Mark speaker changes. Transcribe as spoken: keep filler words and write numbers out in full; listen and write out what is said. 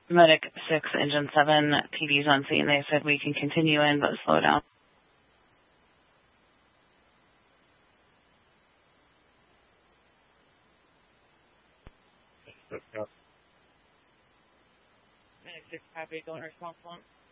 Speaker 1: Medic six, Engine seven, P D's on scene. They said we can continue in, but slow down. Medic six, copy, don't respond to one.